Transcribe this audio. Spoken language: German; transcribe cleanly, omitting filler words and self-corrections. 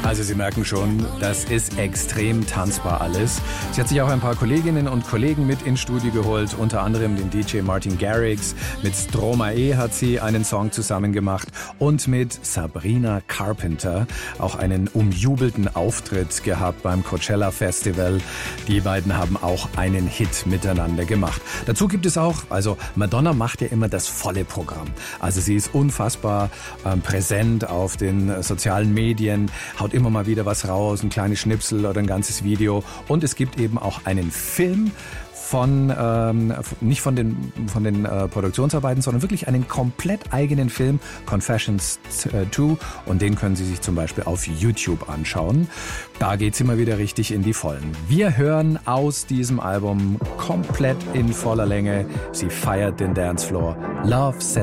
Also Sie merken schon, das ist extrem tanzbar alles. Sie hat sich auch ein paar Kolleginnen und Kollegen mit ins Studio geholt, unter anderem den DJ Martin Garrix. Mit Stromae hat sie einen Song zusammen gemacht und mit Sabrina Carpenter auch einen umjubelten Auftritt gehabt beim Coachella Festival. Die beiden haben auch einen Hit miteinander gemacht. Dazu gibt es auch, also Madonna macht ja immer das volle Programm. Also sie ist unfassbar präsent auf den sozialen Medien, haut immer mal wieder was raus, ein kleines Schnipsel oder ein ganzes Video. Und es gibt eben auch einen Film nicht von den Produktionsarbeiten, sondern wirklich einen komplett eigenen Film, Confessions 2. Und den können Sie sich zum Beispiel auf YouTube anschauen. Da geht's immer wieder richtig in die Vollen. Wir hören aus diesem Album komplett in voller Länge. Sie feiert den Dancefloor. Love